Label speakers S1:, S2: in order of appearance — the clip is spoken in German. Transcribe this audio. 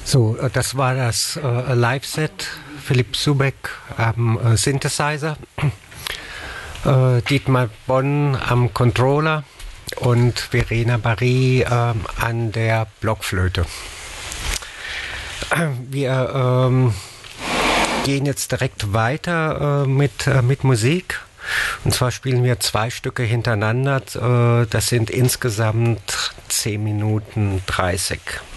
S1: So, das war das Live-Set. Philipp Subeck am Synthesizer, Dietmar Bonn am Controller und Verena Barry an der Blockflöte. Wir gehen jetzt direkt weiter mit Musik. Und zwar spielen wir 2 Stücke hintereinander. Das sind insgesamt 10 Minuten 30.